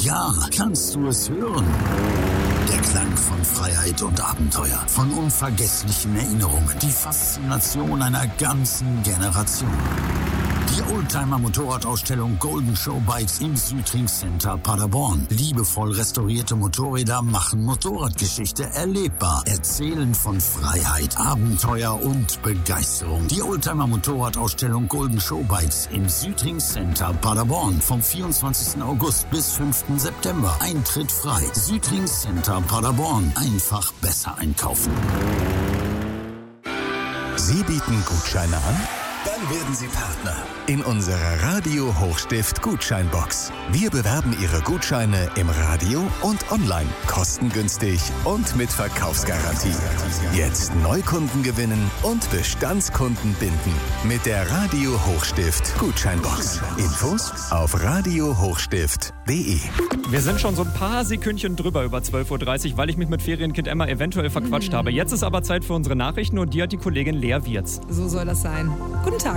Ja, kannst du es hören? Der Klang von Freiheit und Abenteuer, von unvergesslichen Erinnerungen, die Faszination einer ganzen Generation. Die Oldtimer-Motorradausstellung Golden Show Bikes im Südring Center Paderborn. Liebevoll restaurierte Motorräder machen Motorradgeschichte erlebbar, erzählen von Freiheit, Abenteuer und Begeisterung. Die Oldtimer-Motorradausstellung Golden Show Bikes im Südring Center Paderborn vom 24. August bis 5. September. Eintritt frei. Südring Center Paderborn. Einfach besser einkaufen. Sie bieten Gutscheine an? Dann werden Sie Partner in unserer Radio Hochstift Gutscheinbox. Wir bewerben Ihre Gutscheine im Radio und online, kostengünstig und mit Verkaufsgarantie. Jetzt Neukunden gewinnen und Bestandskunden binden mit der Radio Hochstift Gutscheinbox. Infos auf radiohochstift.de. Wir sind schon so ein paar Sekündchen drüber über 12.30 Uhr, weil ich mich mit Ferienkind Emma eventuell verquatscht habe. Jetzt ist aber Zeit für unsere Nachrichten und die hat die Kollegin Lea Wirz. So soll das sein. Guten Tag.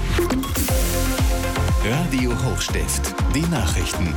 Radio Hochstift, die Nachrichten.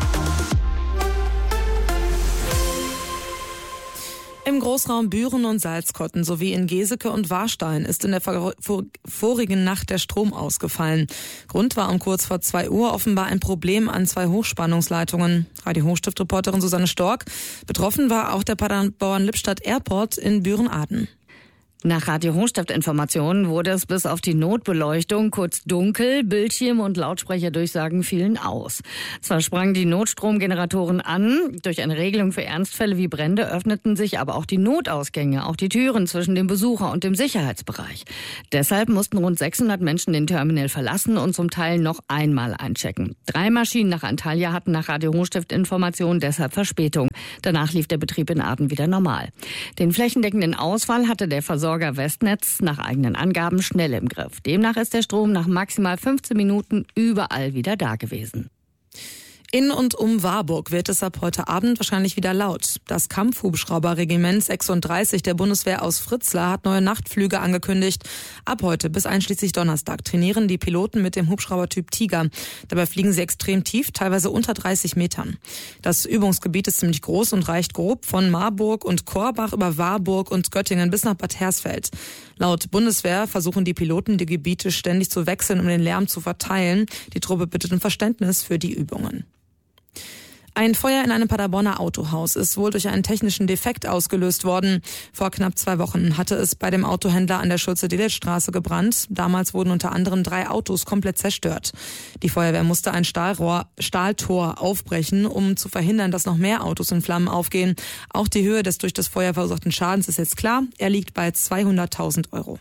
Im Großraum Büren und Salzkotten sowie in Geseke und Warstein ist in der vorigen Nacht der Strom ausgefallen. Grund war um kurz vor 2 Uhr offenbar ein Problem an 2 Hochspannungsleitungen. Radio Hochstift-Reporterin Susanne Stork. Betroffen war auch der Paderborn-Lippstadt Airport in Büren-Aden. Nach Radio Hochstift-Informationen wurde es bis auf die Notbeleuchtung kurz dunkel, Bildschirm und Lautsprecherdurchsagen fielen aus. Zwar sprangen die Notstromgeneratoren an, durch eine Regelung für Ernstfälle wie Brände öffneten sich aber auch die Notausgänge, auch die Türen zwischen dem Besucher und dem Sicherheitsbereich. Deshalb mussten rund 600 Menschen den Terminal verlassen und zum Teil noch einmal einchecken. 3 Maschinen nach Antalya hatten nach Radio Hochstift-Informationen deshalb Verspätung. Danach lief der Betrieb in Aden wieder normal. Den flächendeckenden Ausfall hatte der Versorger Westnetz nach eigenen Angaben schnell im Griff. Demnach ist der Strom nach maximal 15 Minuten überall wieder da gewesen. In und um Warburg wird es ab heute Abend wahrscheinlich wieder laut. Das Kampfhubschrauberregiment 36 der Bundeswehr aus Fritzlar hat neue Nachtflüge angekündigt. Ab heute bis einschließlich Donnerstag trainieren die Piloten mit dem Hubschraubertyp Tiger. Dabei fliegen sie extrem tief, teilweise unter 30 Metern. Das Übungsgebiet ist ziemlich groß und reicht grob von Marburg und Korbach über Warburg und Göttingen bis nach Bad Hersfeld. Laut Bundeswehr versuchen die Piloten, die Gebiete ständig zu wechseln, um den Lärm zu verteilen. Die Truppe bittet um Verständnis für die Übungen. Ein Feuer in einem Paderborner Autohaus ist wohl durch einen technischen Defekt ausgelöst worden. Vor knapp 2 Wochen hatte es bei dem Autohändler an der Schulze-Delitzsch-Straße gebrannt. Damals wurden unter anderem 3 Autos komplett zerstört. Die Feuerwehr musste ein Stahltor aufbrechen, um zu verhindern, dass noch mehr Autos in Flammen aufgehen. Auch die Höhe des durch das Feuer verursachten Schadens ist jetzt klar. Er liegt bei 200.000 €.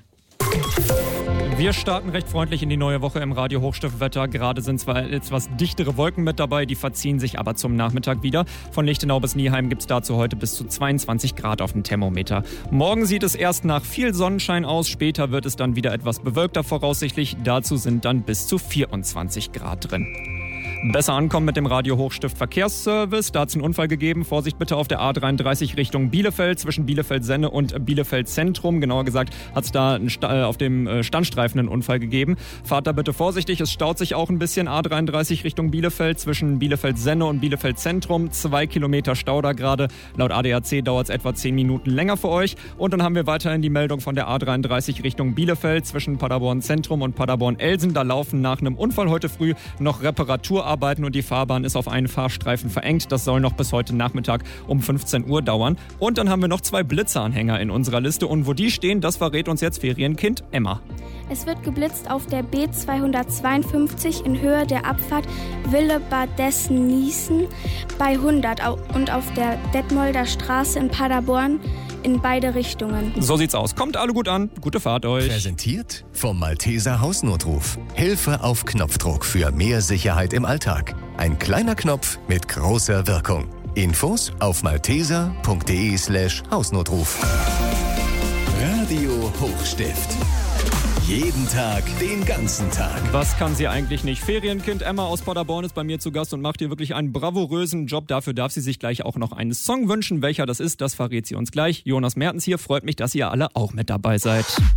Wir starten recht freundlich in die neue Woche im Radio Hochstiftwetter. Gerade sind zwar etwas dichtere Wolken mit dabei, die verziehen sich aber zum Nachmittag wieder. Von Lichtenau bis Nieheim gibt es dazu heute bis zu 22 Grad auf dem Thermometer. Morgen sieht es erst nach viel Sonnenschein aus, später wird es dann wieder etwas bewölkter voraussichtlich. Dazu sind dann bis zu 24 Grad drin. Besser ankommen mit dem Radio Hochstift Verkehrsservice. Da hat es einen Unfall gegeben. Vorsicht bitte auf der A33 Richtung Bielefeld, zwischen Bielefeld-Senne und Bielefeld-Zentrum. Genauer gesagt hat es da auf dem Standstreifen einen Unfall gegeben. Fahrt da bitte vorsichtig. Es staut sich auch ein bisschen. A33 Richtung Bielefeld, zwischen Bielefeld-Senne und Bielefeld-Zentrum. 2 Kilometer Stau da gerade. Laut ADAC dauert es etwa 10 Minuten länger für euch. Und dann haben wir weiterhin die Meldung von der A33 Richtung Bielefeld, zwischen Paderborn-Zentrum und Paderborn-Elsen. Da laufen nach einem Unfall heute früh noch Reparaturarbeiten und die Fahrbahn ist auf einen Fahrstreifen verengt. Das soll noch bis heute Nachmittag um 15 Uhr dauern. Und dann haben wir noch 2 Blitzeranhänger in unserer Liste. Und wo die stehen, das verrät uns jetzt Ferienkind Emma. Es wird geblitzt auf der B252 in Höhe der Abfahrt Willebadessen-Niesen bei 100 und auf der Detmolder Straße in Paderborn in beide Richtungen. So sieht's aus. Kommt alle gut an. Gute Fahrt euch. Präsentiert vom Malteser Hausnotruf. Hilfe auf Knopfdruck für mehr Sicherheit im Alltag. Ein kleiner Knopf mit großer Wirkung. Infos auf malteser.de/Hausnotruf. Radio Hochstift. Jeden Tag, den ganzen Tag. Was kann sie eigentlich nicht? Ferienkind Emma aus Paderborn ist bei mir zu Gast und macht hier wirklich einen bravourösen Job. Dafür darf sie sich gleich auch noch einen Song wünschen. Welcher das ist, das verrät sie uns gleich. Jonas Mertens hier. Freut mich, dass ihr alle auch mit dabei seid.